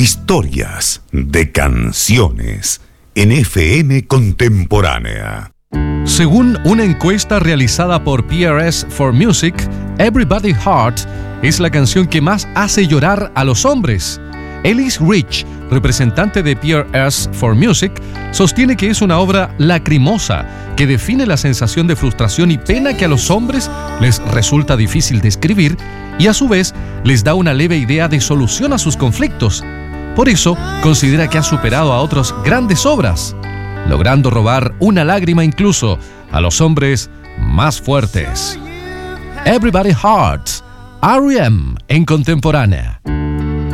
Historias de canciones en FM Contemporánea. Según una encuesta realizada por PRS for Music, Everybody Heart es la canción que más hace llorar a los hombres. Ellis Rich, representante de PRS for Music, sostiene que es una obra lacrimosa que define la sensación de frustración y pena que a los hombres les resulta difícil describir y a su vez les da una leve idea de solución a sus conflictos. Por eso, considera que ha superado a otras grandes obras, logrando robar una lágrima incluso a los hombres más fuertes. Everybody Heart, R.E.M. en Contemporánea.